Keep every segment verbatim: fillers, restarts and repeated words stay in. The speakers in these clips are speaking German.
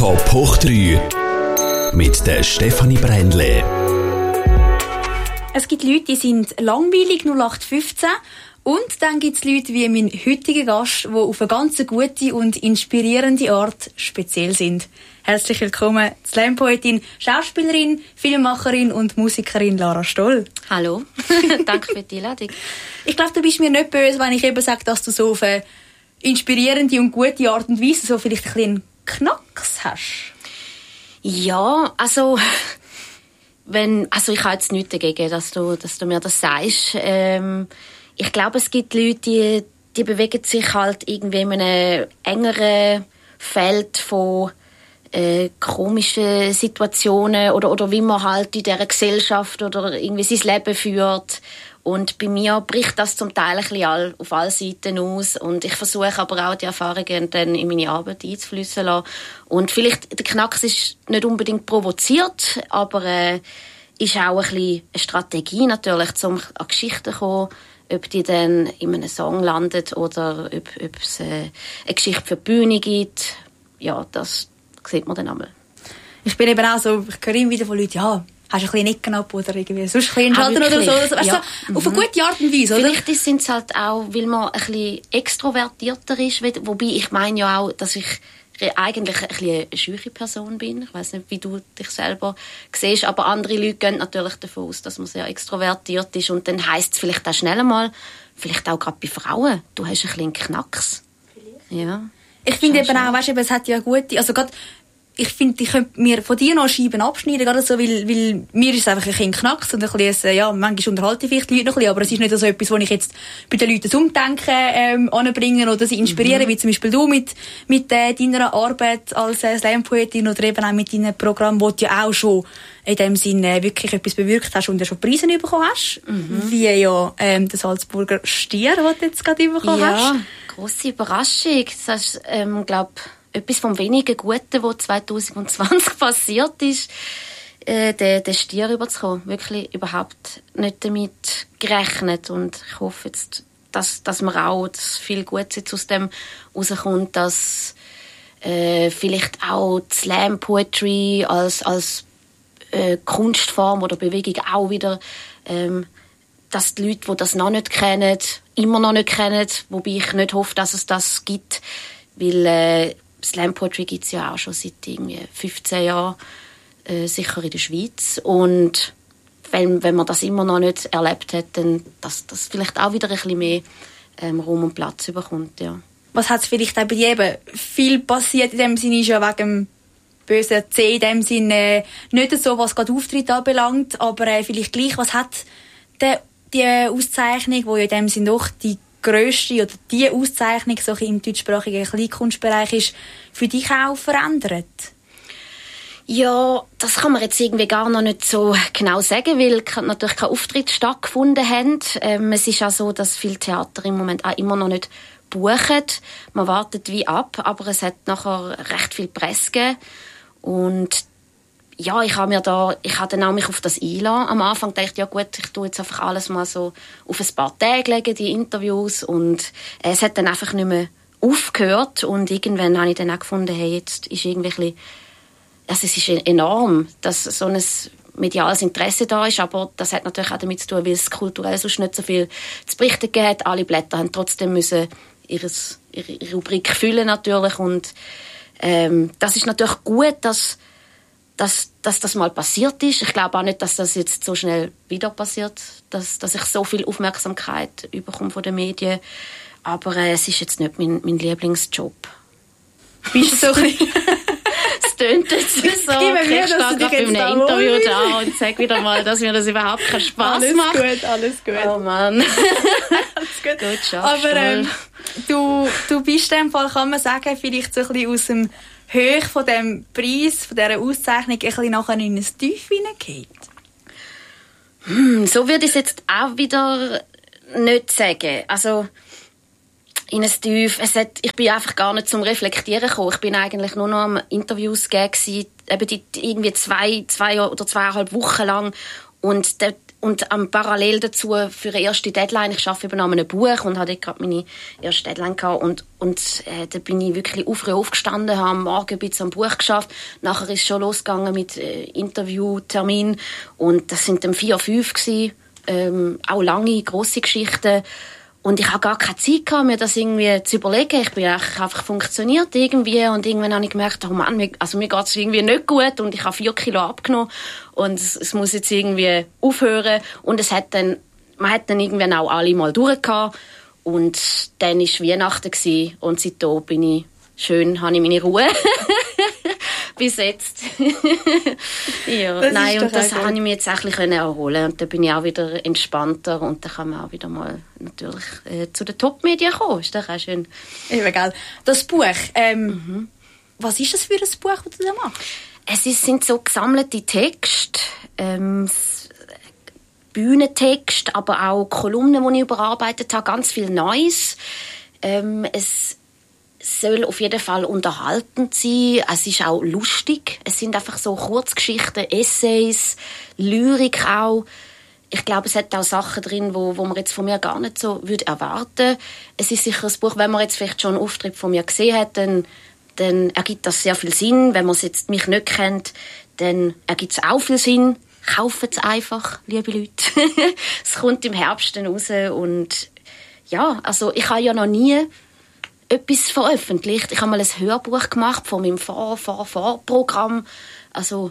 Top hoch drei mit der Stefanie Brändle. Es gibt Leute, die sind langweilig, null acht fünfzehn. Und dann gibt es Leute wie mein heutiger Gast, die auf eine ganz gute und inspirierende Art speziell sind. Herzlich willkommen, Slam-Poetin, Schauspielerin, Filmemacherin und Musikerin Lara Stoll. Hallo, danke für die Einladung. Ich glaube, du bist mir nicht böse, wenn ich eben sage, dass du so auf eine inspirierende und gute Art und Weise so vielleicht ein bisschen Knacks hast. Ja, also... Wenn, also ich habe jetzt nichts dagegen, dass du, dass du mir das sagst. Ähm, ich glaube, es gibt Leute, die, die bewegen sich halt irgendwie in einem engeren Feld von äh, komischen Situationen oder, oder wie man halt in dieser Gesellschaft oder irgendwie sein Leben führt. Und bei mir bricht das zum Teil ein bisschen all, auf alle Seiten aus. Und ich versuche aber auch die Erfahrungen dann in meine Arbeit einzufliessen lassen. Und vielleicht, der Knacks ist nicht unbedingt provoziert, aber äh, ist auch ein bisschen eine Strategie natürlich, um an Geschichten zu kommen, ob die dann in einem Song landet oder ob, ob es äh, eine Geschichte für die Bühne gibt. Ja, das sieht man dann einmal. Ich bin eben auch so, ich höre immer wieder von Leuten, ja, hast du ein bisschen Nicken ab oder irgendwie sonst ein bisschen Schalter oder so. Also, ja. so auf eine gute Art und Weise, oder? Vielleicht sind es halt auch, weil man ein bisschen extrovertierter ist, wobei ich meine ja auch, dass ich eigentlich ein bisschen eine scheue Person bin. Ich weiss nicht, wie du dich selber siehst, aber andere Leute gehen natürlich davon aus, dass man sehr extrovertiert ist und dann heisst es vielleicht auch schnell mal, vielleicht auch gerade bei Frauen, du hast ein bisschen Knacks. Vielleicht. Ja. Ich finde eben auch, weißt du, es hat ja gute, also gerade ich finde, ich könnte mir von dir noch Scheiben abschneiden, gerade so, weil, weil mir ist es einfach ein bisschen Knacks und ein bisschen, ja, manchmal unterhalte ich vielleicht die Leute noch ein bisschen, aber es ist nicht so etwas, wo ich jetzt bei den Leuten das Umdenken ähm, anbringen oder sie inspirieren, mhm. wie zum Beispiel du mit, mit äh, deiner Arbeit als äh, Slam-Poetin oder eben auch mit deinem Programm, wo du ja auch schon in dem Sinne wirklich etwas bewirkt hast und ja schon Preise bekommen hast, mhm. wie ja ähm, der Salzburger Stier, den du jetzt gerade bekommen ja, hast. Ja, grosse Überraschung. Das ist, ähm, glaube etwas vom wenigen Guten, was zwanzig zwanzig passiert ist, äh, den, den Stier überzukommen. Wirklich überhaupt nicht damit gerechnet. Und ich hoffe jetzt, dass, dass man auch, dass viel Gutes jetzt aus dem rauskommt, dass äh, vielleicht auch die Slam Poetry als, als äh, Kunstform oder Bewegung auch wieder, ähm, dass die Leute, die das noch nicht kennen, immer noch nicht kennen, wobei ich nicht hoffe, dass es das gibt, weil äh, Slam Poetry gibt es ja auch schon seit irgendwie fünfzehn Jahren, äh, sicher in der Schweiz. Und wenn, wenn man das immer noch nicht erlebt hat, dann dass das vielleicht auch wieder ein bisschen mehr ähm, Raum und Platz bekommt. Ja. Was hat es vielleicht auch bei dir eben viel passiert in dem Sinne, ist ja wegen dem bösen C in dem Sinne nicht so, was gerade Auftritt anbelangt, aber äh, vielleicht gleich, was hat die, die Auszeichnung, die ja in dem Sinne doch die grösste oder die Auszeichnung so im deutschsprachigen Kleinkunstbereich ist, für dich auch verändert? Ja, das kann man jetzt irgendwie gar noch nicht so genau sagen, weil natürlich kein Auftritt stattgefunden hat. Ähm, es ist auch so, dass viele Theater im Moment auch immer noch nicht buchen. Man wartet wie ab, aber es hat nachher recht viel Presse gegeben. Und ja, ich habe mir da, ich habe dann auch mich auf das einlassen. Am Anfang dachte ich, ja gut, ich tue jetzt einfach alles mal so auf ein paar Tage legen, die Interviews. Und äh, es hat dann einfach nicht mehr aufgehört. Und irgendwann habe ich dann auch gefunden, hey, jetzt ist irgendwie ein bisschen, also es ist enorm, dass so ein mediales Interesse da ist. Aber das hat natürlich auch damit zu tun, weil es kulturell sonst nicht so viel zu berichten gegeben hat. Alle Blätter haben trotzdem müssen ihres, ihre Rubrik füllen natürlich. Und ähm, das ist natürlich gut, dass Dass, dass das mal passiert ist. Ich glaube auch nicht, dass das jetzt so schnell wieder passiert, dass, dass ich so viel Aufmerksamkeit bekomme von den Medien. Aber äh, es ist jetzt nicht mein, mein Lieblingsjob. Bist du so ein bisschen... Es tönt jetzt so. Ich stehe gerade bei einem Interview da und sage wieder mal, dass mir das überhaupt keinen Spass alles macht. Alles gut, alles gut. Oh Mann. Alles gut. Gut schaffst, aber ähm, du, du bist in dem Fall, kann man sagen, vielleicht so ein bisschen aus dem Höhe von dem Preis, von dieser Auszeichnung, ein bisschen nachher in ein Tief hineingeht? Hm, so würde ich es jetzt auch wieder nicht sagen. Also, in ein Tief. Es hat, ich bin einfach gar nicht zum Reflektieren gekommen. Ich bin eigentlich nur noch am Interviews geben, eben die, irgendwie zwei, zwei oder zweieinhalb Wochen lang. Und dort und ähm, parallel dazu für eine erste Deadline, ich arbeite eben an einem Buch und hatte gerade meine erste Deadline gehabt und, und äh, da bin ich wirklich früh aufgestanden, habe am Morgen ein bisschen am Buch geschafft, nachher ist es schon losgegangen mit äh, Interviewtermin und das sind dann vier, fünf gewesen, ähm, auch lange, grosse Geschichten. Und ich habe gar keine Zeit gehabt, mir das irgendwie zu überlegen. Ich bin einfach funktioniert irgendwie und irgendwann habe ich gemerkt, oh Mann, mir, also mir geht es irgendwie nicht gut und ich habe vier Kilo abgenommen und es, es muss jetzt irgendwie aufhören. Und es hat dann, man hat dann irgendwann auch alle mal durchgehabt und dann war Weihnachten gewesen, und seitdem bin ich schön, habe ich meine Ruhe. Bis jetzt. Ja, das nein, und das konnte ich mir jetzt auch ein bisschen erholen. Und dann bin ich auch wieder entspannter und dann kann man auch wieder mal natürlich äh, zu den Top-Medien kommen. Ist doch auch schön. Eben, gell. Das Buch, ähm, mhm. was ist das für ein Buch, das du da machst? Es ist, sind so gesammelte Texte, ähm, Bühnentexte, aber auch Kolumnen, die ich überarbeitet habe, ganz viel Neues. Ähm, es soll auf jeden Fall unterhaltend sein. Es ist auch lustig. Es sind einfach so Kurzgeschichten, Essays, Lyrik auch. Ich glaube, es hat auch Sachen drin, wo, wo man jetzt von mir gar nicht so würde erwarten. Es ist sicher ein Buch, wenn man jetzt vielleicht schon einen Auftritt von mir gesehen hat, dann, dann ergibt das sehr viel Sinn. Wenn man es jetzt mich nicht kennt, dann ergibt es auch viel Sinn. Kauft es einfach, liebe Leute. Es kommt im Herbst dann raus und ja, also ich habe ja noch nie etwas veröffentlicht. Ich habe mal ein Hörbuch gemacht von meinem Vor-Vor-Vor-Programm. Also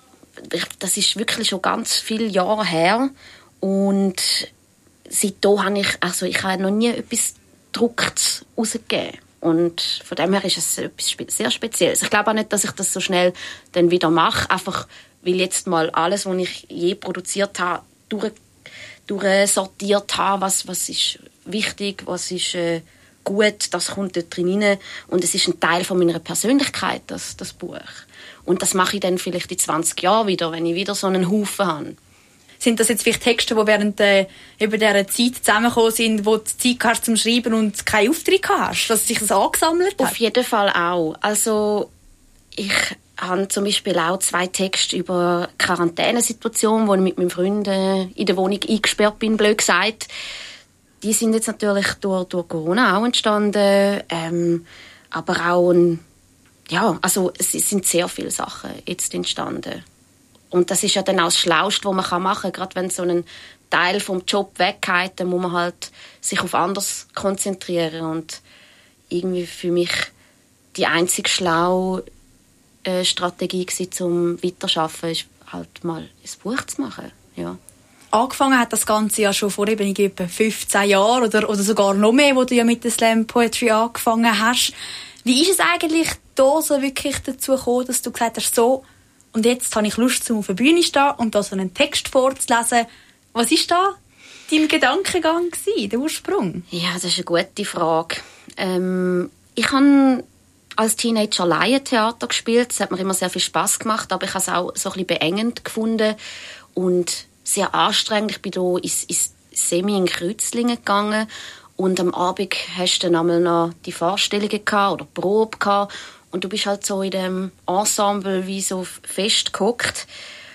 das ist wirklich schon ganz viele Jahre her. Und seitdem habe ich, also ich habe noch nie etwas Gedrucktes rausgegeben. Und von dem her ist es etwas sehr Spezielles. Ich glaube auch nicht, dass ich das so schnell dann wieder mache. Einfach, weil jetzt mal alles, was ich je produziert habe, durch, durchsortiert habe, was, was ist wichtig, was ist äh, gut, das kommt dort drin rein. Und es ist ein Teil von meiner Persönlichkeit, das, das Buch. Und das mache ich dann vielleicht in zwanzig Jahren wieder, wenn ich wieder so einen Haufen habe. Sind das jetzt vielleicht Texte, die während äh, über dieser Zeit zusammengekommen sind, wo du Zeit hast zum Schreiben und keinen Auftritt hast, dass sich das angesammelt hat? Auf jeden Fall auch. Also ich habe zum Beispiel auch zwei Texte über Quarantänesituation, wo ich mit meinen Freunden in der Wohnung eingesperrt bin, blöd gesagt. Die sind jetzt natürlich durch, durch Corona auch entstanden, ähm, aber auch ein, ja, also es sind sehr viele Sachen jetzt entstanden. Und das ist ja dann auch das Schlauste, was man machen kann, gerade wenn so ein Teil vom Job weggeht, dann muss man halt sich auf anderes konzentrieren. Und irgendwie für mich die einzig schlaue äh, Strategie war, um weiterzuarbeiten, ist halt mal ein Buch zu machen, ja. Angefangen hat das Ganze ja schon vor eben etwa fünfzehn Jahren oder, oder sogar noch mehr, wo du ja mit der Slam Poetry angefangen hast. Wie ist es eigentlich da so wirklich dazu gekommen, dass du gesagt hast, so, und jetzt habe ich Lust, um auf der Bühne zu stehen und da so einen Text vorzulesen. Was war da dein Gedankengang gewesen, der Ursprung? Ja, das ist eine gute Frage. Ähm, ich habe als Teenager Laientheater gespielt. Das hat mir immer sehr viel Spass gemacht, aber ich habe es auch so ein bisschen beengend gefunden und sehr anstrengend. Ich bin hier ins, ins Semi in Kreuzlingen gegangen und am Abend hast du dann einmal noch die Vorstellungen gehabt oder Probe gehabt und du bist halt so in dem Ensemble wie so festgehockt.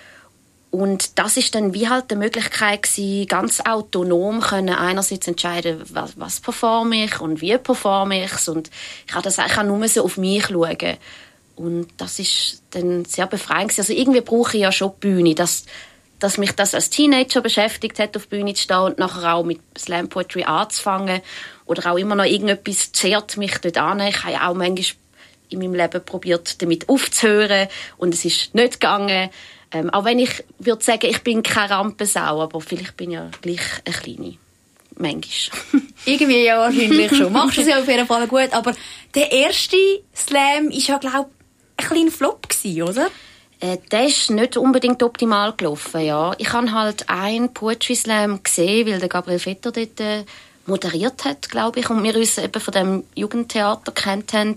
Und das ist dann wie halt die Möglichkeit gewesen, ganz autonom können einerseits entscheiden, was, was performe ich und wie performe ich und ich habe das eigentlich auch nur so auf mich schauen. Und das ist dann sehr befreiend. Also irgendwie brauche ich ja schon die Bühne, dass dass mich das als Teenager beschäftigt hat, auf die Bühne zu stehen und nachher auch mit Slam Poetry anzufangen. Oder auch immer noch irgendetwas zehrt mich dort an. Ich habe ja auch manchmal in meinem Leben probiert, damit aufzuhören. Und es ist nicht gegangen. Ähm, auch wenn ich würde sagen, ich bin keine Rampensau, aber vielleicht bin ich ja gleich eine kleine. Manchmal. Irgendwie ja wahrscheinlich schon. Machst du es ja auf jeden Fall gut. Aber der erste Slam war ja, glaube ich, ein kleiner Flop gewesen, oder? Äh, der ist nicht unbedingt optimal gelaufen, ja. Ich habe halt einen Poetry Slam gesehen, weil der Gabriel Vetter dort äh, moderiert hat, glaube ich, und wir uns eben von dem Jugendtheater kennt haben.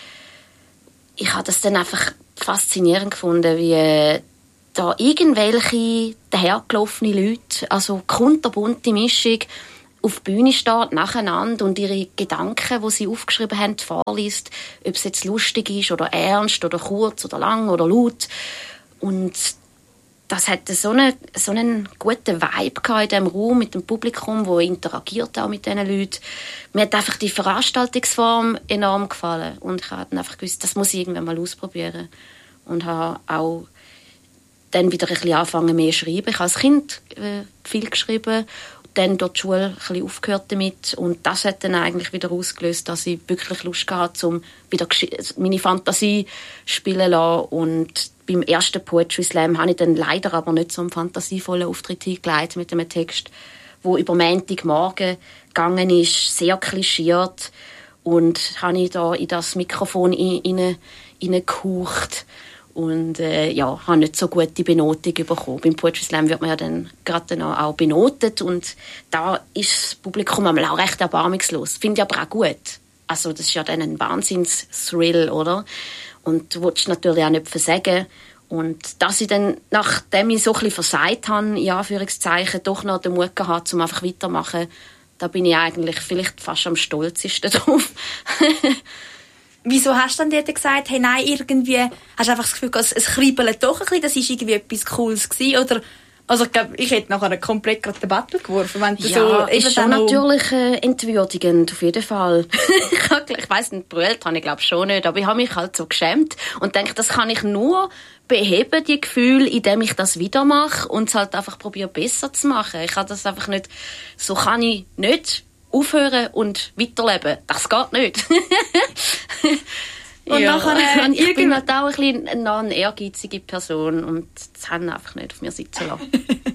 Ich habe das dann einfach faszinierend gefunden, wie äh, da irgendwelche dahergelaufene Leute, also kunterbunte Mischung, auf die Bühne steht, nacheinander und ihre Gedanken, die sie aufgeschrieben haben, vorliest, ob es jetzt lustig ist oder ernst oder kurz oder lang oder laut. Und das hatte so einen, so einen guten Vibe in diesem Raum mit dem Publikum, wo interagiert auch mit diesen Leuten. Mir hat einfach die Veranstaltungsform enorm gefallen. Und ich habe dann einfach gewusst, das muss ich irgendwann mal ausprobieren. Und habe auch dann wieder ein bisschen angefangen, mehr zu schreiben. Ich habe als Kind äh, viel geschrieben, dann durch die Schule ein bisschen aufgehört damit. Und das hat dann eigentlich wieder ausgelöst, dass ich wirklich Lust hatte, um wieder meine Fantasie spielen zu lassen. Und beim ersten Poetry Slam habe ich dann leider aber nicht so einen fantasievollen Auftritt hingelegt mit einem Text, der über Montagmorgen gegangen ist, sehr klischiert. Und habe ich da in das Mikrofon hineingehaucht. Und äh, ja, habe nicht so gute Benotung bekommen. Beim Poetry Slam wird man ja dann gerade auch benotet. Und da ist das Publikum auch recht erbarmungslos. Finde ich aber auch gut. Also das ist ja dann ein Wahnsinns-Thrill, oder? Und du willst natürlich auch nicht versagen. Und dass ich dann, nachdem ich so ein bisschen versagt habe, in Anführungszeichen, doch noch den Mut gehabt, um einfach weiterzumachen, da bin ich eigentlich vielleicht fast am stolzesten drauf. Wieso hast du dann dort gesagt, hey, nein, irgendwie, hast du einfach das Gefühl, es, es kribbelt doch ein bisschen, das war irgendwie etwas Cooles gewesen, oder? Also ich glaube, ich hätte nachher komplett gerade den Battle geworfen, wenn du ja, so... ist schon natürlich äh, entwürdigend, auf jeden Fall. ich ich weiss nicht, brüllt habe ich glaube schon nicht, aber ich habe mich halt so geschämt und denke, das kann ich nur beheben, die Gefühle, indem ich das wieder mache und es halt einfach probiere, besser zu machen. Ich kann das einfach nicht... So kann ich nicht aufhören und weiterleben. Das geht nicht. Und ja. nachher, äh, ich bin halt auch ein bisschen eine ehrgeizige Person und das haben einfach nicht auf mir sitzen lassen.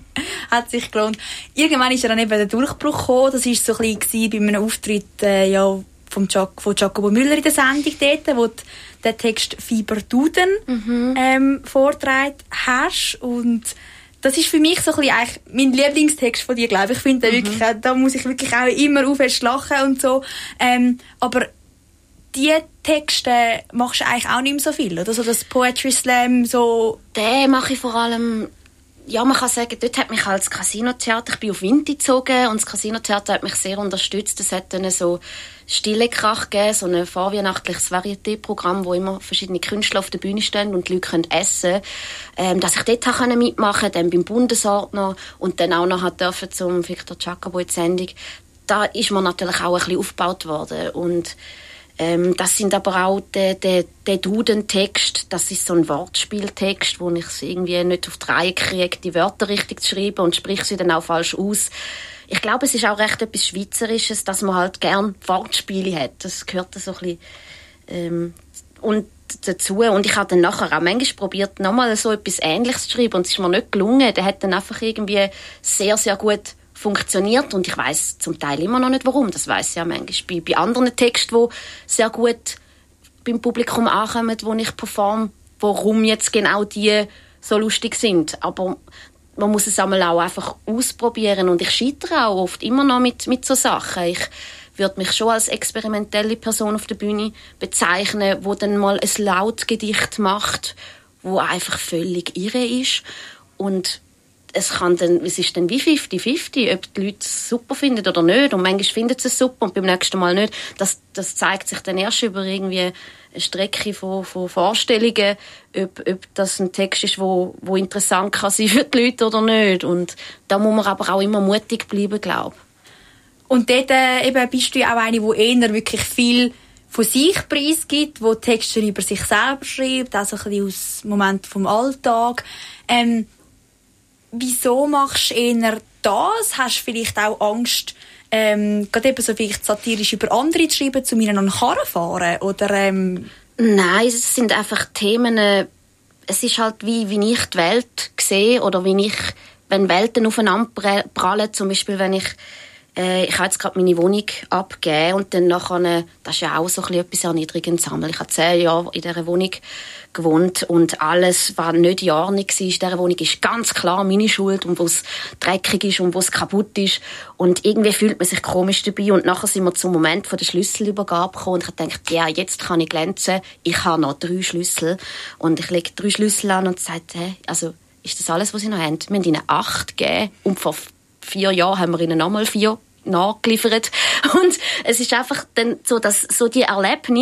Hat sich gelohnt. Irgendwann ist ja dann eben der Durchbruch gekommen. Das war so ein bisschen bei einem Auftritt äh, ja, vom Jac- von Giacomo Müller in der Sendung dort, wo du den Text «Fieber-Duden» mhm. ähm, vorgetragen hast. Und das ist für mich so ein bisschen eigentlich mein Lieblingstext von dir, glaube ich. Ich finde, mhm. wirklich, da muss ich wirklich auch immer aufhören lachen und so. Ähm, aber die Texte machst du eigentlich auch nicht mehr so viel, oder? So das Poetry Slam, so... Den mache ich vor allem... Ja, man kann sagen, dort hat mich halt das Casino-Theater, ich bin auf Winter gezogen und das Casino-Theater hat mich sehr unterstützt. Es hat dann so Stille Krach gegeben, so ein vorweihnachtliches Varieté-Programm, wo immer verschiedene Künstler auf der Bühne stehen und die Leute können essen. Ähm, dass ich dort auch mitmachen konnte, dann beim Bundesordner und dann auch noch dürfen zum Victor Giacomo in die Sendung. Da ist mir natürlich auch ein bisschen aufgebaut worden und Ähm, das sind aber auch der, der, der Duden-Text, das ist so ein Wortspieltext, wo ich es irgendwie nicht auf die Reihe kriege, die Wörter richtig zu schreiben und spreche sie dann auch falsch aus. Ich glaube, es ist auch recht etwas Schweizerisches, dass man halt gern Wortspiele hat. Das gehört so ein bisschen ähm, und dazu. Und ich habe dann nachher auch manchmal probiert, nochmal so etwas Ähnliches zu schreiben und es ist mir nicht gelungen. Der hat dann einfach irgendwie sehr, sehr gut funktioniert und ich weiss zum Teil immer noch nicht, warum. Das weiss ich ja manchmal bei, bei anderen Texten, die sehr gut beim Publikum ankommen, wo ich performe, warum jetzt genau die so lustig sind. Aber man muss es einmal auch einfach ausprobieren und ich scheitere auch oft immer noch mit, mit so Sachen. Ich würde mich schon als experimentelle Person auf der Bühne bezeichnen, die dann mal ein Lautgedicht macht, wo einfach völlig irre ist und es kann dann, es ist dann wie fifty fifty, ob die Leute es super finden oder nicht. Und manchmal finden sie es super und beim nächsten Mal nicht. Das, das zeigt sich dann erst über irgendwie eine Strecke von, von Vorstellungen, ob, ob das ein Text ist, wo, wo interessant kann sein für die Leute oder nicht. Und da muss man aber auch immer mutig bleiben, glaube ich. Und dort äh, eben bist du ja auch eine, die eher wirklich viel von sich preisgibt, die Texte über sich selber schreibt, also ein bisschen aus Momenten vom Alltag. Ähm, Wieso machst du eher das? Hast du vielleicht auch Angst, ähm, gerade eben so vielleicht satirisch über andere zu schreiben, zu mir noch einen Karren fahren? Oder, ähm Nein, es sind einfach Themen, äh, es ist halt wie, wie ich die Welt sehe oder wie ich, wenn Welten aufeinander prallen, zum Beispiel wenn ich Äh, ich habe jetzt gerade meine Wohnung abgegeben und dann nachher, das ist ja auch so ein bisschen etwas Erniedrigendes. Ich habe zehn Jahre in dieser Wohnung gewohnt und alles, was nicht in Ordnung war in dieser Wohnung, ist ganz klar meine Schuld und wo es dreckig ist und wo es kaputt ist. Und irgendwie fühlt man sich komisch dabei und nachher sind wir zum Moment von der Schlüsselübergabe gekommen und ich habe gedacht, ja, jetzt kann ich glänzen. Ich habe noch drei Schlüssel und ich lege drei Schlüssel an und sage, hey, also ist das alles, was Sie noch haben? Wir haben ihnen acht gegeben und vor vier Jahren haben wir ihnen nochmal vier nachgeliefert. Und es ist einfach dann so, dass so die Erlebnisse,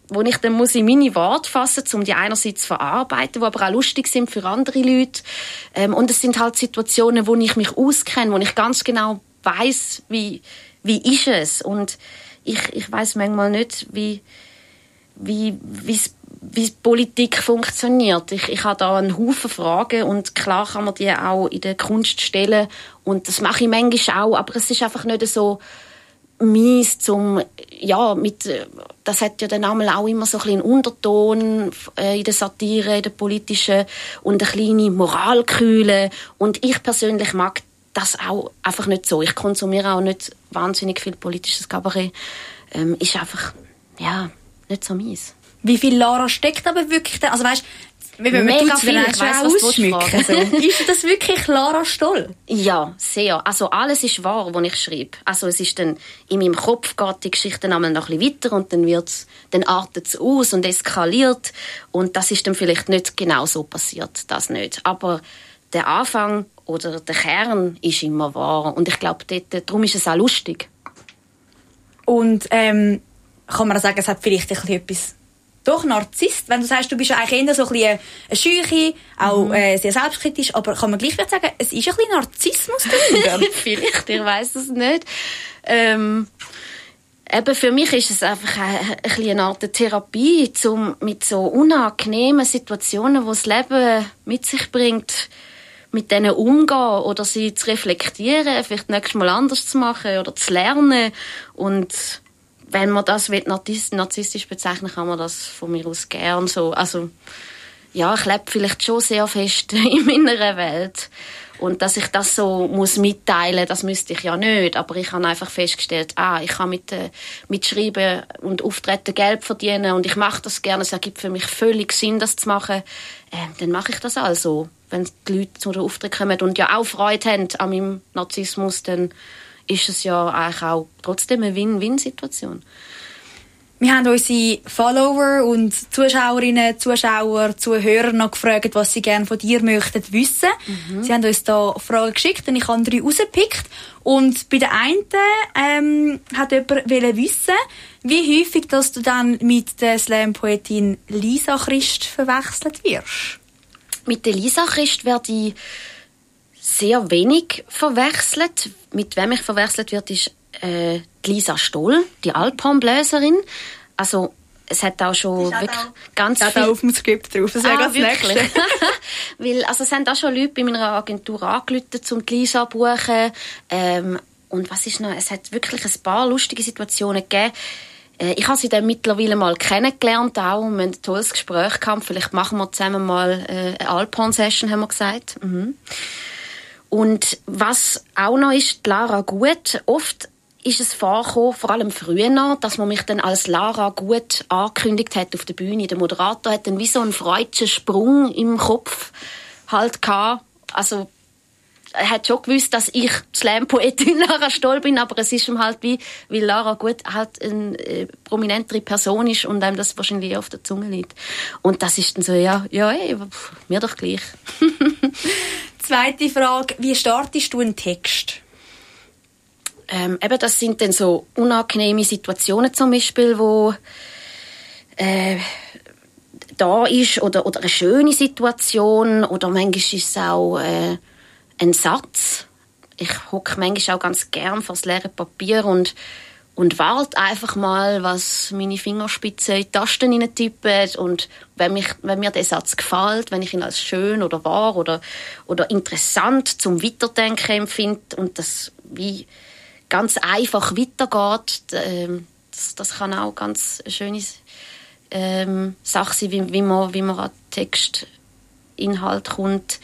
wo ich dann muss in meine Worte fassen muss, um die einerseits zu verarbeiten, die aber auch lustig sind für andere Leute. Ähm, und es sind halt Situationen, wo ich mich auskenne, wo ich ganz genau weiss, wie, wie ist es. Und ich, ich weiss manchmal nicht, wie, wie, wie Politik funktioniert. Ich, ich habe da einen Haufen Fragen und klar kann man die auch in der Kunst stellen. Und das mache ich manchmal auch, aber es ist einfach nicht so mies zum, ja, mit, das hat ja dann auch immer so ein bisschen einen Unterton in der Satire, in der politischen und eine kleine Moralkühle. Und ich persönlich mag das auch einfach nicht so. Ich konsumiere auch nicht wahnsinnig viel politisches Kabarett. Ähm, ist einfach, ja, nicht so mies. Wie viel Lara steckt aber wirklich da? Also weißt, wenn man Mega tut, viel, dann ich weiss, was du ausschmücken. So. Ist das wirklich Lara Stoll? Ja, sehr. Also alles ist wahr, was ich schreibe. Also es ist dann, in meinem Kopf geht die Geschichte dann einmal noch ein bisschen weiter und dann wird's, dann artet es aus und eskaliert. Und das ist dann vielleicht nicht genau so passiert, das nicht. Aber der Anfang oder der Kern ist immer wahr. Und ich glaube, dort, darum ist es auch lustig. Und ähm, kann man auch sagen, es hat vielleicht ein bisschen etwas... Doch, Narzisst. Wenn du sagst, du bist ja eigentlich eher so ein bisschen eine Scheuche, auch mhm. äh, sehr selbstkritisch, aber kann man gleich sagen, es ist ein bisschen Narzissmus dahinter? Vielleicht, ich weiss es nicht. Ähm, eben für mich ist es einfach eine, eine, eine Art Therapie, um mit so unangenehmen Situationen, die das Leben mit sich bringt, mit denen umgehen oder sie zu reflektieren, vielleicht nächstes Mal anders zu machen oder zu lernen. Und wenn man das narzisstisch bezeichnen, kann man das von mir aus gern so. Also, ja, ich lebe vielleicht schon sehr fest in meiner Welt. Und dass ich das so muss mitteilen, das müsste ich ja nicht. Aber ich habe einfach festgestellt, ah, ich kann mit, äh, mit Schreiben und Auftreten Geld verdienen und ich mache das gerne. Es ergibt für mich völlig Sinn, das zu machen. Äh, dann mache ich das also. Wenn die Leute zu den Auftritt kommen und ja auch Freude haben an meinem Narzissmus, dann ist es ja eigentlich auch trotzdem eine Win-Win-Situation. Wir haben unsere Follower und Zuschauerinnen, Zuschauer, Zuhörer noch gefragt, was sie gerne von dir möchten wissen. Mhm. Sie haben uns da Fragen geschickt und ich habe drei rausgepickt. Und bei der einen ähm, hat jemand wissen, wie häufig dass du dann mit der Slam-Poetin Lisa Christ verwechselt wirst. Mit der Lisa Christ werde ich sehr wenig verwechselt. Mit wem ich verwechselt wird, ist äh, die Lisa Stoll, die Alphornbläserin. Also es hat auch schon wirklich auch, ganz viel... auch auf dem Skript drauf, das wäre ah, das Nächste. Weil, also es haben auch schon Leute bei meiner Agentur angerufen, um die Lisa zu buchen. Ähm, und was ist noch? Es hat wirklich ein paar lustige Situationen gegeben. Äh, ich habe sie dann mittlerweile mal kennengelernt auch. Wir haben ein tolles Gespräch gehabt. Vielleicht machen wir zusammen mal äh, eine Alphorn-Session, haben wir gesagt. Mhm. Und was auch noch ist, Lara Gut, oft ist es vorgekommen, vor allem früher noch, dass man mich dann als Lara Gut angekündigt hat auf der Bühne. Der Moderator hat dann wie so einen freudschen Sprung im Kopf halt gehabt. Also, er hat schon gewusst, dass ich Slam-Poetin Lara Stoll bin, aber es ist ihm halt wie, weil Lara Gut halt eine äh, prominentere Person ist und einem das wahrscheinlich auf der Zunge liegt. Und das ist dann so, ja, ja, ey, pff, mir doch gleich. Zweite Frage, wie startest du einen Text? Ähm, eben, das sind dann so unangenehme Situationen zum Beispiel, wo äh, da ist, oder, oder eine schöne Situation, oder manchmal ist es auch äh, ein Satz. Ich hocke manchmal auch ganz gern vor das leere Papier und, und warte einfach mal, was meine Fingerspitzen in die Tasten hineintippen. Und wenn, mich, wenn mir der Satz gefällt, wenn ich ihn als schön oder wahr oder, oder interessant zum Weiterdenken empfinde und das wie ganz einfach weitergeht, ähm, das, das kann auch ganz eine schöne ähm, Sache sein, wie, wie, man, wie man an Textinhalt kommt.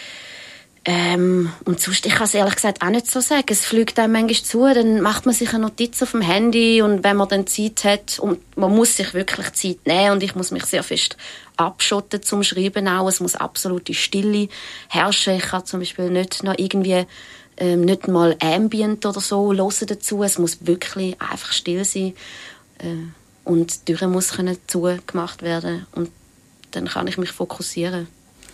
Ähm, und sonst, ich kann es ehrlich gesagt auch nicht so sagen. Es fliegt einem manchmal zu, dann macht man sich eine Notiz auf dem Handy und wenn man dann Zeit hat, und man muss sich wirklich Zeit nehmen und ich muss mich sehr fest abschotten zum Schreiben auch. Es muss absolute Stille herrschen. Ich kann zum Beispiel nicht noch irgendwie ähm, nicht mal Ambient oder so hören dazu. Es muss wirklich einfach still sein äh, und die Tür muss können zugemacht werden und dann kann ich mich fokussieren.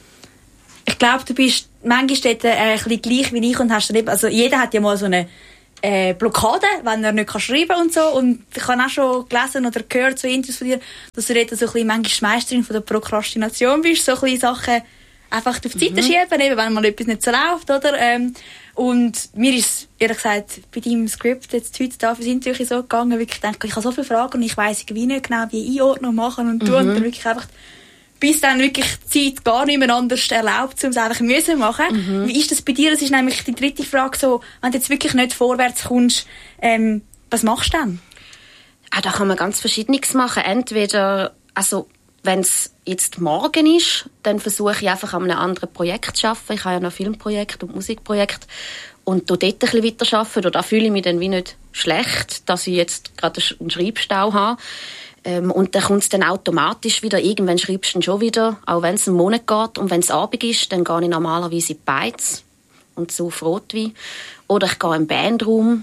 Ich glaube, du bist manchmal dort, äh, ein bisschen gleich wie ich und hast dann eben, also jeder hat ja mal so eine äh, Blockade, wenn er nicht schreiben kann und so. Und ich habe auch schon gelesen oder gehört, so Interviews von dir, dass du dort so ein bisschen manchmal Meisterin von der Prokrastination bist, so ein bisschen Sachen einfach auf die Seite mhm. schieben, eben, wenn mal etwas nicht so läuft, oder? Ähm, und mir ist, ehrlich gesagt, bei deinem Skript jetzt heute da fürs Interview so gegangen, wirklich denke, ich habe so viele Fragen und ich weiss irgendwie nicht genau, wie einordnen und machen und tun. Mhm. Und dann wirklich einfach, bis dann wirklich die Zeit gar nicht mehr anders erlaubt, um es einfach müssen machen. Mhm. Wie ist das bei dir? Das ist nämlich die dritte Frage so, wenn du jetzt wirklich nicht vorwärts kommst, ähm, was machst du dann? Ah, da kann man ganz Verschiedenes machen. Entweder, also, wenn es jetzt morgen ist, dann versuche ich einfach an einem anderen Projekt zu arbeiten. Ich habe ja noch Filmprojekt und Musikprojekt. Und dort ein bisschen weiterarbeiten. Oder da fühle ich mich dann wie nicht schlecht, dass ich jetzt gerade einen Schreibstau habe. Ähm, und dann kommt es dann automatisch wieder. Irgendwann schreibst du dann schon wieder, auch wenn es einen Monat geht. Und wenn es Abend ist, dann gehe ich normalerweise in die Beiz und so auf Rotwein. Oder ich gehe in den Bandraum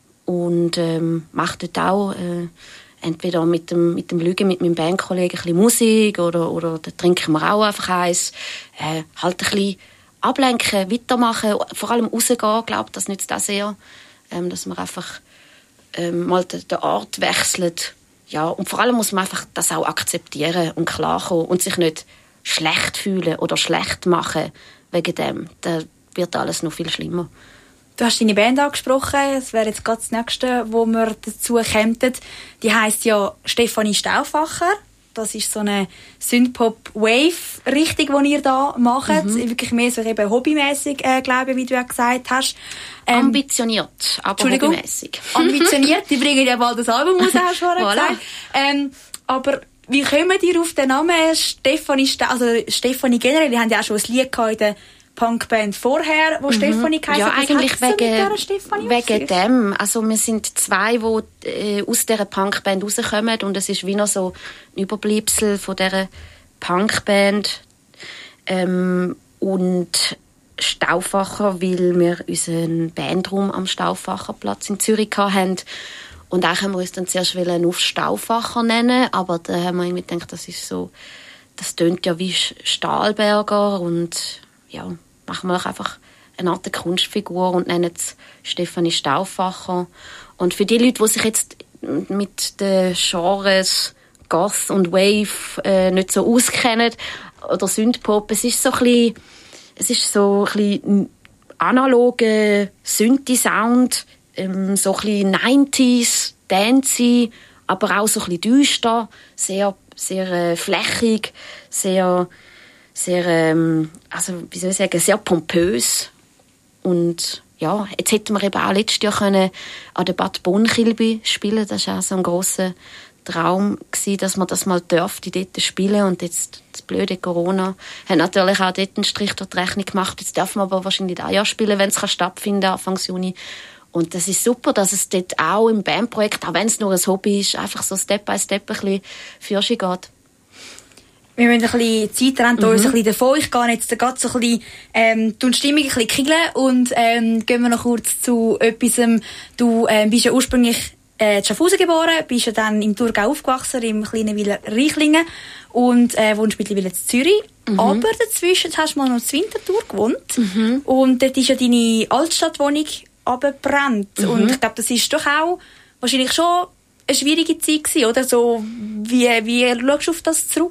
und ähm, mache dort auch äh, entweder mit dem, mit dem Lügen, mit meinem Bandkollegen ein bisschen Musik oder, oder da trinken wir auch einfach eins. Äh, halt ein bisschen ablenken, weitermachen, vor allem rausgehen, glaube das nützt auch sehr, ähm, dass man einfach ähm, mal den, den Ort wechselt. Ja, und vor allem muss man einfach das auch akzeptieren und klarkommen und sich nicht schlecht fühlen oder schlecht machen wegen dem. Da wird alles noch viel schlimmer. Du hast deine Band angesprochen, das wäre jetzt gerade das Nächste, wo wir dazu kämen. Die heisst ja Stefanie Stauffacher. Das ist so eine Synthpop-Wave-Richtung, die ihr da macht. Mhm. Wirklich mehr so eben hobbymässig, äh, glaube ich, wie du ja gesagt hast. Ähm, Ambitioniert, aber hobbymässig. Ambitioniert, die bringen ja bald das Album raus, hast du vorher voilà. gesagt. Ähm, aber wie kommen die auf den Namen Stefanie Stauffacher? Also Stefanie generell, die haben ja auch schon ein Lied gehabt in der Punkband vorher, wo mhm. Stefanie geheißen hat. Ja, eigentlich wegen, Stefanie wegen dem. Also wir sind zwei, die äh, aus dieser Punkband rauskommen und es ist wie noch so ein Überbleibsel von dieser Punkband. Ähm, und Stauffacher, weil wir unseren Bandraum am Stauffacherplatz in Zürich hatten. Und auch haben wir uns dann zuerst auf Stauffacher nennen, aber da haben wir irgendwie gedacht, das ist so, das tönt ja wie Stahlberger und ja, machen wir einfach eine Art Kunstfigur und nennen es Stefanie Stauffacher. Und für die Leute, die sich jetzt mit den Genres Goth und Wave äh, nicht so auskennen, oder Synthpop, es ist so ein bisschen, es ist so ein bisschen analoge Synthi-Sound, ähm, so ein bisschen neunziger, dancey, aber auch so ein bisschen düster, sehr, sehr äh, flächig, sehr sehr, ähm, also, wie soll ich sagen, sehr pompös. Und ja, jetzt hätten wir eben auch letztes Jahr können an der Bad Bonn-Kilby spielen. Das war auch so ein grosser Traum gewesen, dass man das mal dürfte, dort spielen. Und jetzt, das blöde Corona, hat natürlich auch dort einen Strich durch die Rechnung gemacht. Jetzt dürfen wir aber wahrscheinlich auch ja spielen, wenn es stattfinden kann, Anfang Juni. Und das ist super, dass es dort auch im Bandprojekt, auch wenn es nur ein Hobby ist, einfach so Step by Step ein bisschen für sich geht. Wir müssen ein bisschen Zeit rennen, mhm. uns ein bisschen davon. Ich gehe jetzt gerade so ein bisschen, ähm, die Stimmung ein bisschen kiegeln und, ähm, gehen wir noch kurz zu etwas. Du, ähm, bist ja ursprünglich, äh, in Schaffhausen geboren, bist ja dann im Thurgau aufgewachsen, im kleinen Wieler Reichlingen und, äh, wohnst mittlerweile in Zürich. Mhm. Aber dazwischen hast du mal noch in Winterthur gewohnt. Mhm. Und dort ist ja deine Altstadtwohnung abgebrannt. Mhm. Und ich glaube, das ist doch auch wahrscheinlich schon eine schwierige Zeit gewesen, oder? So, wie, wie schaust du auf das zurück?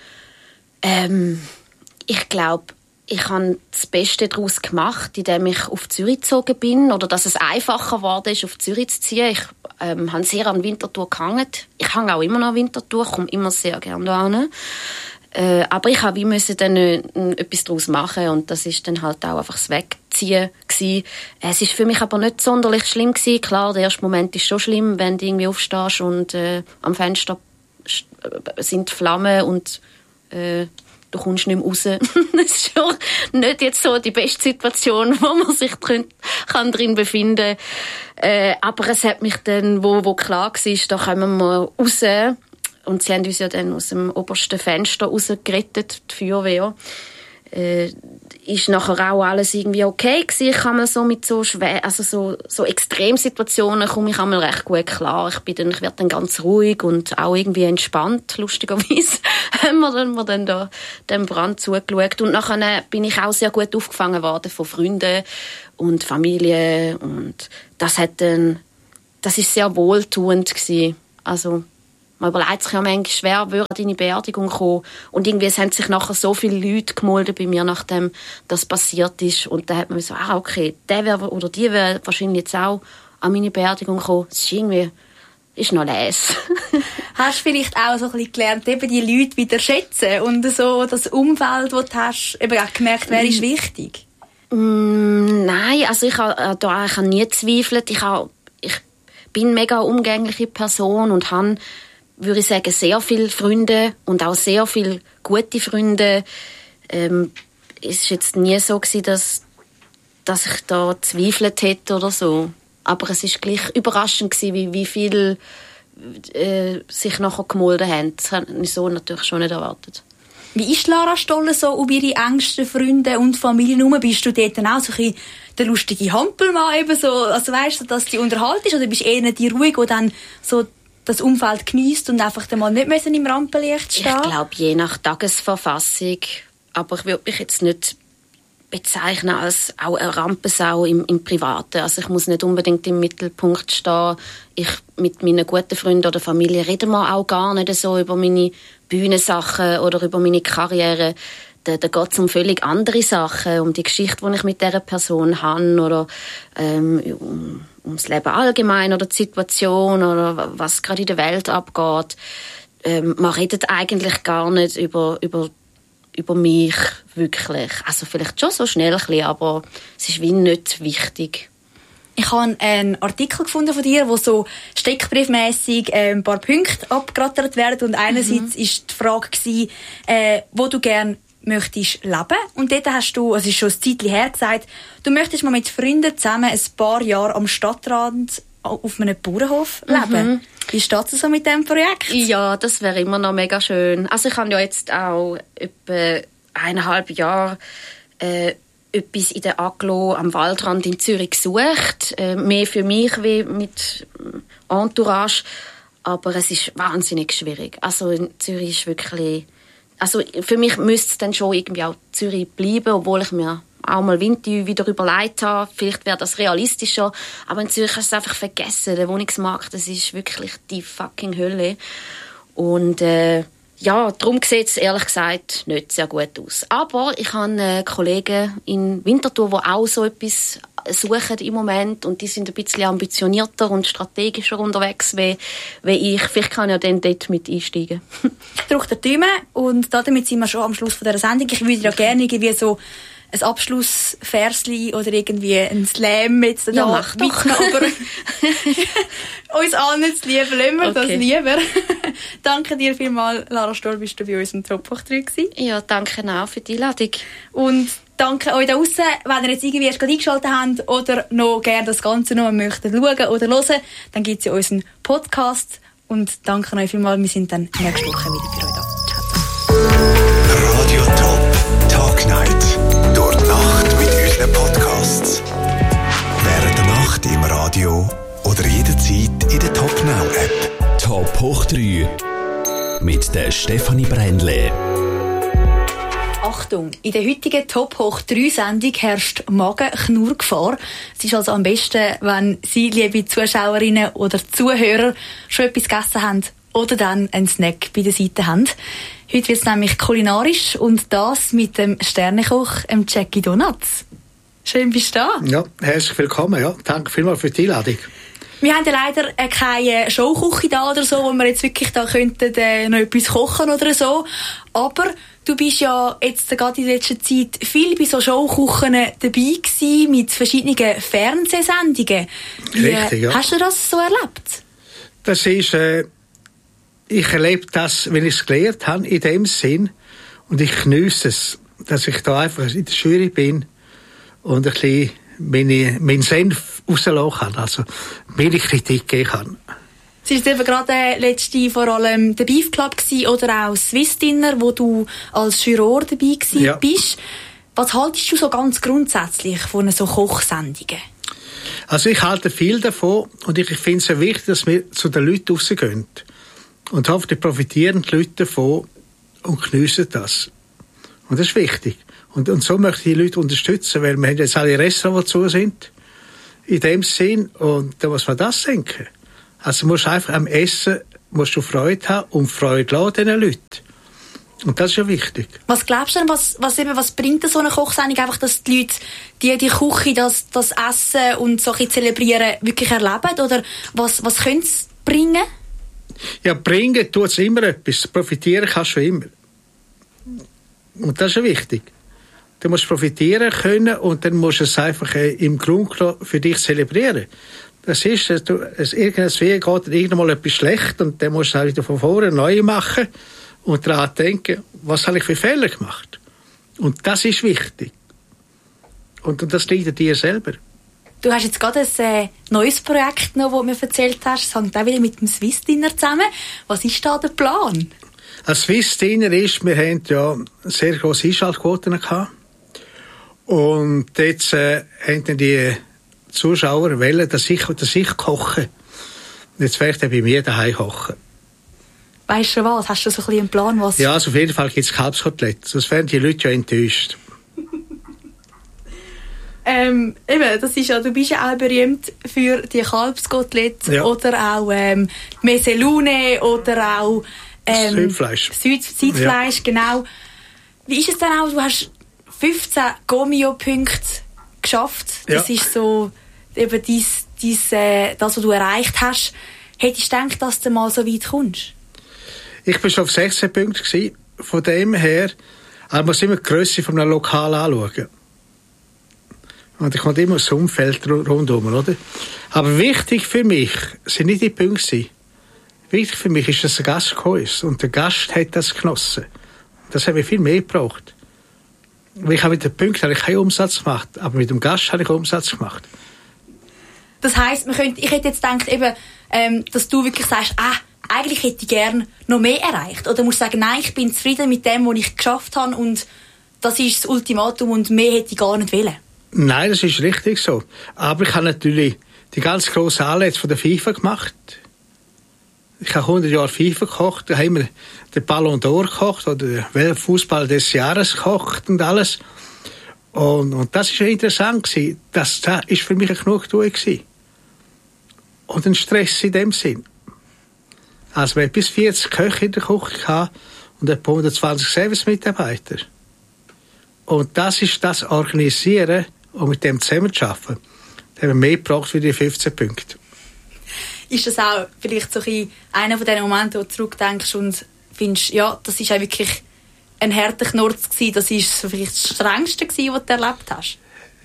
Ähm, ich glaube, ich habe das Beste daraus gemacht, indem ich auf Zürich gezogen bin oder dass es einfacher geworden ist, auf Zürich zu ziehen. Ich ähm, habe sehr an Winterthur gehangen. Ich hänge auch immer noch an Winterthur, komme immer sehr gerne dahin. Äh, aber ich habe wie müssen dann äh, etwas daraus machen und das ist dann halt auch einfach das Wegziehen gewesen. Es ist für mich aber nicht sonderlich schlimm gewesen. Klar, der erste Moment ist schon schlimm, wenn du irgendwie aufstehst und äh, am Fenster sind Flammen und äh, du kommst nicht mehr raus. Das ist schon nicht jetzt so die beste Situation, wo man sich drin, kann drin befinden kann. Äh, aber es hat mich dann, wo, wo klar war, da kommen wir raus. Und sie haben uns ja dann aus dem obersten Fenster rausgerettet, die Feuerwehr. Äh, ist nachher auch alles irgendwie okay gewesen. Ich kann mal so mit so schwer, also so, so Extremsituationen komme ich einmal recht gut klar. Ich bin dann, ich werde dann ganz ruhig und auch irgendwie entspannt, lustigerweise, haben wir dann, wir dann da dem Brand zugeschaut. Und nachher bin ich auch sehr gut aufgefangen worden von Freunden und Familie und das hat dann, das ist sehr wohltuend gewesen. Also, man überlegt sich ja manchmal schwer, würde deine Beerdigung kommen. Und irgendwie es haben sich nachher so viele Leute gemeldet bei mir, nachdem das passiert ist. Und dann hat man so, ah, okay, der wäre oder die wäre wahrscheinlich jetzt auch an meine Beerdigung gekommen. Das ist irgendwie, ist noch les. Hast du vielleicht auch so ein bisschen gelernt, eben die Leute wieder schätzen und so das Umfeld, das du hast, eben auch gemerkt, wer ist wichtig? Mm, nein, also ich habe da ich habe nie gezweifelt. Ich, habe, ich bin eine mega umgängliche Person und habe, würde ich sagen, sehr viele Freunde und auch sehr viele gute Freunde. Ähm, es war jetzt nie so gewesen, dass, dass ich da gezweifelt hätte oder so. Aber es war gleich überraschend gewesen, wie, wie viel äh, sich nachher gemolden haben. Das habe ich so natürlich schon nicht erwartet. Wie ist Lara Stoller so um ihre engsten Freunde und Familie herum? Bist du dort dann auch so ein bisschen der lustige Hampelmann eben so? Also weißt du, dass die unterhalten ist? Oder bist du eher die ruhig, die dann so das Umfeld geniesst und einfach mal nicht müssen im Rampenlicht stehen? Ich glaube, je nach Tagesverfassung. Aber ich würde mich jetzt nicht bezeichnen als auch eine Rampensau im, im Privaten. Also ich muss nicht unbedingt im Mittelpunkt stehen. Ich mit meinen guten Freunden oder Familie reden wir auch gar nicht so über meine Bühnensachen oder über meine Karriere. Da, da geht es um völlig andere Sachen, um die Geschichte, die ich mit dieser Person habe oder ähm, um, ums Leben allgemein oder die Situation oder was gerade in der Welt abgeht. Ähm, man redet eigentlich gar nicht über, über, über mich wirklich. Also vielleicht schon so schnell ein bisschen, aber es ist wie nicht wichtig. Ich habe einen Artikel gefunden von dir, wo so steckbriefmässig äh, ein paar Punkte abgerattert werden und einerseits mhm. ist die Frage gewesen, äh, wo du gerne möchtest leben. Und dort hast du, also es ist schon ein Zeitchen her, gesagt, du möchtest mal mit Freunden zusammen ein paar Jahre am Stadtrand auf einem Bauernhof leben. Mhm. Wie steht es so mit diesem Projekt? Ja, das wäre immer noch mega schön. Also ich habe ja jetzt auch etwa eineinhalb Jahre äh, etwas in der Aglo am Waldrand in Zürich gesucht. Äh, mehr für mich wie mit Entourage. Aber es ist wahnsinnig schwierig. Also in Zürich ist wirklich... Also für mich müsste es dann schon irgendwie auch Zürich bleiben, obwohl ich mir auch mal Winter wieder überlegt habe. Vielleicht wäre das realistischer. Aber in Zürich hast du es einfach vergessen. Der Wohnungsmarkt, das ist wirklich die fucking Hölle. Und äh, ja, darum sieht es ehrlich gesagt nicht sehr gut aus. Aber ich habe äh, Kollegen in Winterthur, die auch so etwas suchen im Moment und die sind ein bisschen ambitionierter und strategischer unterwegs wie, wie ich. Vielleicht kann ich ja dann dort mit einsteigen. Ich drücke die Daumen und damit sind wir schon am Schluss von dieser Sendung. Ich würde ja gerne irgendwie so ein Abschlussversli oder irgendwie ein Slam jetzt ja, mach doch. Aber uns allen zu lieben, lassen wir okay. das lieber. Danke dir vielmals, Lara Stoll, bist du bei uns im Top hoch drei gewesen. Ja, danke auch für die Einladung. Und danke euch da draussen, wenn ihr jetzt irgendwie erst gerade eingeschaltet habt oder noch gerne das Ganze noch möchtet schauen oder hören, dann gibt es ja unseren Podcast. Und danke euch vielmals, wir sind dann nächste Woche wieder für euch da. Ciao. Radio Top Tag Night. Durch die Nacht mit unseren Podcasts. Während der Nacht im Radio oder jederzeit in der Top Now App. Top hoch drei mit der Stefanie Brändle. Achtung, in der heutigen Top hoch drei Sendung herrscht Magenknurrgefahr. Es ist also am besten, wenn Sie, liebe Zuschauerinnen oder Zuhörer, schon etwas gegessen haben oder dann einen Snack bei der Seite haben. Heute wird es nämlich kulinarisch und das mit dem Sternekoch Jackie Donuts. Schön, bist du da. Ja, herzlich willkommen. Ja. Danke vielmals für die Einladung. Wir haben ja leider keine Showküche da oder so, wo wir jetzt wirklich da könnten äh, noch etwas kochen oder so. Aber du bist ja jetzt gerade in letzter Zeit viel bei so Showküchen dabei gewesen, mit verschiedenen Fernsehsendungen. Wie, Richtig, ja. Hast du das so erlebt? Das ist, äh, ich erlebe das, wenn ich es gelernt habe, in dem Sinn. Und ich geniesse es, dass ich da einfach in der Jury bin und ein bisschen meine, meinen Senf rauslassen kann, also meine Kritik geben kann. Es war eben gerade äh, letzte vor allem der Beef Club gewesen, oder auch Swiss Dinner, wo du als Juror dabei gewesen ja. bist. Was haltest du so ganz grundsätzlich von so Kochsendungen? Also ich halte viel davon und ich finde es sehr wichtig, dass wir zu den Leuten rausgehen. Und hoffentlich profitieren die Leute davon und geniessen das. Und das ist wichtig. Und, und so möchte ich die Leute unterstützen, weil wir haben jetzt alle Restaurants, die zu sind. In dem Sinn. Und da muss man das denken. Also musst du einfach am Essen musst du Freude haben und Freude lassen diesen Leuten. Und das ist ja wichtig. Was glaubst du denn, was, was, eben, was bringt so eine Kochsendung? Einfach, dass die Leute die, die Küche, das, das Essen und so ein zelebrieren, wirklich erleben? Oder was, was könnte es bringen? Ja, bringen tut es immer etwas. Profitieren kannst du immer. Und das ist ja wichtig. Du musst profitieren können und dann musst du es einfach im Grunde für dich zelebrieren. Das ist, dass du, es irgendwie geht irgendwann mal etwas schlecht und dann musst du es wieder von vorne neu machen und daran denken, was habe ich für Fehler gemacht. Und das ist wichtig. Und, und das liegt an dir selber. Du hast jetzt gerade ein äh, neues Projekt noch, das du mir erzählt hast. Das hängt auch wieder mit dem Swiss Dinner zusammen. Was ist da der Plan? Ein Swiss Dinner ist, wir haben ja sehr grosse Einschaltquoten gehabt. Und jetzt äh, haben dann die Zuschauer wollen, dass ich, dass ich koche. Und jetzt werde ich bei mir daheim kochen. Weißt du was? Hast du so ein bisschen einen Plan, was... Ja, also auf jeden Fall gibt es Kalbskotelett. Sonst wären die Leute ja enttäuscht. ähm, eben, das ist ja, du bist ja auch berühmt für die Kalbskotelett ja. Oder auch ähm, Meselune oder auch ähm, Südfleisch. Süd, Südfleisch, ja. Genau. Wie ist es denn auch? Du hast fünfzehn Gomio-Punkte geschafft. Das ja. Ist so eben dies, dies, äh, das, was du erreicht hast. Hättest du gedacht, dass du mal so weit kommst? Ich war schon auf sechzehn Punkte gewesen. Von dem her, man muss immer die Grösse von einem Lokal anschauen. Und ich komme immer das Umfeld rundherum, oder? Aber wichtig für mich sind nicht die Punkte. Wichtig für mich ist, dass ein Gast gekommen ist. Und der Gast hat das genossen. Das habe ich viel mehr gebraucht. Weil ich habe mit den Punkten habe ich keinen Umsatz gemacht, aber mit dem Gast habe ich Umsatz gemacht. Das heisst, man könnte, ich hätte jetzt gedacht, eben, ähm, dass du wirklich sagst, ah, eigentlich hätte ich gerne noch mehr erreicht. Oder musst du sagen, nein, ich bin zufrieden mit dem, was ich geschafft habe und das ist das Ultimatum und mehr hätte ich gar nicht wollen. Nein, das ist richtig so. Aber ich habe natürlich die ganz grossen Anlässe von der FIFA gemacht. Ich habe hundert Jahre FIFA gekocht, da haben wir den Ballon d'Or gekocht oder den Fußball des Jahres gekocht und alles. Und, und das war ja interessant gewesen. Das, das ist für mich eine Genugtuung gewesen. Und ein Stress in dem Sinn. Also wir hatten bis vierzig Köche in der Küche gehabt und etwa hundertzwanzig Service-Mitarbeiter. Und das ist das Organisieren und mit dem zusammenzuarbeiten. Da haben wir mehr gebraucht für die fünfzehn Punkte. Ist das auch vielleicht so ein einer von diesen Momenten, wo du zurückdenkst und findest, ja, das war auch wirklich ein harter Knurz gewesen, das war so vielleicht das Strengste gewesen, was du erlebt hast?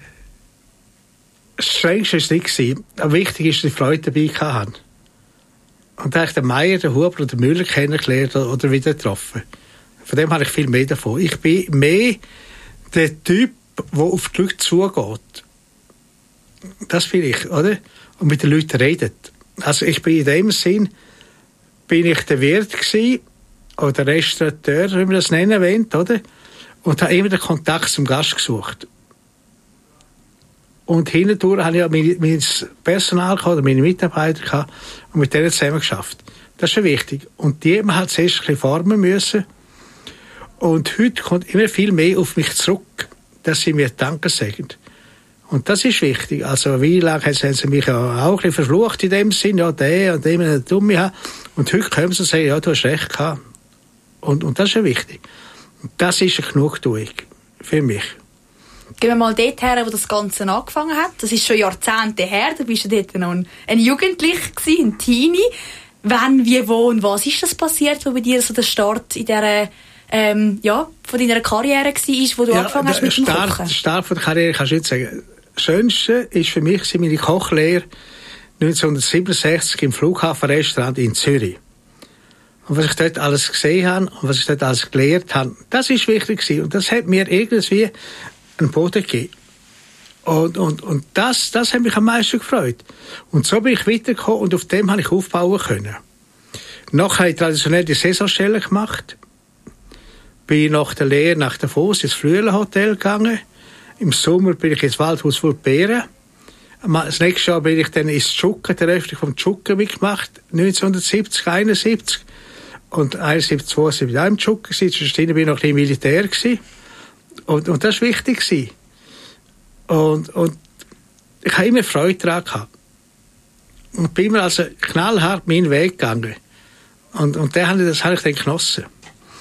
Das Strengste war es nicht gewesen. Aber wichtig ist, dass die Freude dabei hatten. Und da habe ich den Meier, den Huber und den Müller kennengelernt oder wieder getroffen. Von dem habe ich viel mehr davon. Ich bin mehr der Typ, der auf die Leute zugeht. Das bin ich, oder? Und mit den Leuten redet. Also ich bin in dem Sinn, bin ich der Wirt gewesen, oder Restaurateur, wie man das nennen will, oder? Und habe immer den Kontakt zum Gast gesucht. Und hindurch habe ich ja mein, mein Personal gehabt, oder meine Mitarbeiter gehabt, und mit denen zusammen geschafft. Das ist schon wichtig. Und die haben halt zuerst ein bisschen formen müssen. Und heute kommt immer viel mehr auf mich zurück, dass sie mir Danke sagen. Und das ist wichtig. Also, wie lange haben sie mich ja auch ein bisschen verflucht in dem Sinn, ja, der und dem eine Dumme haben. Und heute kommen sie und sagen, ja, du hast recht gehabt. Und, und das ist ja wichtig. Und das ist eine Genugtuung für mich. Gehen wir mal dort her, wo das Ganze angefangen hat. Das ist schon Jahrzehnte her. Du bist ja dort noch ein, ein Jugendlicher gewesen, ein Teenie. Wann, wie, wo und was ist das passiert, wo bei dir so der Start in dieser, ähm, ja, von deiner Karriere war, wo du ja, angefangen hast mit dem Start, Kochen? Der Start von der Karriere kannst du nicht sagen. Das Schönste ist für mich meine Kochlehre neunzehnhundertsiebenundsechzig im Flughafenrestaurant in Zürich. Und was ich dort alles gesehen habe und was ich dort alles gelernt habe, das ist wichtig gewesen. Und das hat mir irgendwie einen Boden gegeben. Und, und, und das, das hat mich am meisten gefreut. Und so bin ich weitergekommen und auf dem habe ich aufbauen können. Nachher habe ich traditionell die Saisonstelle gemacht. bin ich nach der Lehre nach Davos ins Flüelenhotel gegangen. Im Sommer bin ich ins Waldhaus Vulpera. Das nächste Jahr bin ich dann ins Tschucken, der Eröffnung vom Tschucken mitgemacht, neunzehnhundertsiebzig, einundsiebzig. Und einundsiebzig, zweiundsiebzig war ich im Tschucken, zwischendrin bin ich noch ein bisschen Militär gewesen. Und, und das war wichtig gewesen. Und, und ich habe immer Freude daran gehabt. Und bin mir also knallhart meinen Weg gegangen. Und, und den habe ich, das habe ich dann genossen.